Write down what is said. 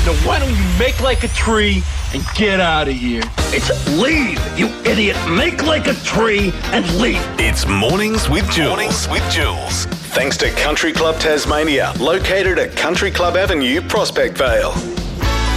So why don't you make like a tree and get out of here? It's leave, you idiot. Make like a tree and leave. It's Mornings with Jules. Thanks to Country Club Tasmania, located at Country Club Avenue, Prospect Vale.